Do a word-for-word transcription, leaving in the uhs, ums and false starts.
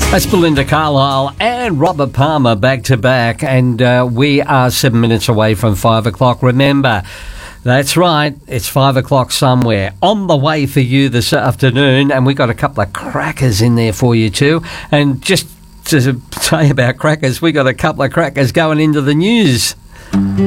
That's Belinda Carlisle and Robert Palmer back to back, and uh, we are seven minutes away from five o'clock. Remember, that's right, it's five o'clock somewhere on the way for you this afternoon, and we got a couple of crackers in there for you too. And just to say about crackers, we got a couple of crackers going into the news.